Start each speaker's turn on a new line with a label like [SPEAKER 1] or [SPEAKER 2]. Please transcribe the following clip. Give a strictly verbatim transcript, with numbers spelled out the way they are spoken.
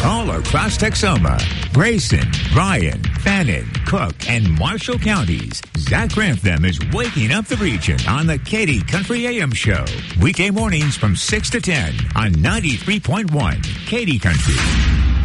[SPEAKER 1] all across Texoma, Grayson, Bryan, Fannin, Cook, and Marshall counties. Zach Grantham is waking up the region on the Katy Country A M Show. Weekday mornings from six to ten on ninety-three point one Katy Country.